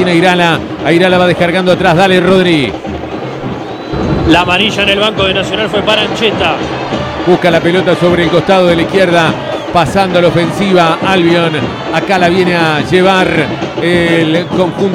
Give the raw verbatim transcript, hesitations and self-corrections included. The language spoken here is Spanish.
tiene Airala. Airala va descargando atrás. Dale, Rodri. La amarilla en el banco de Nacional fue para Ancheta. Busca la pelota sobre el costado de la izquierda. Pasando a la ofensiva. Albion. Acá la viene a llevar el conjunto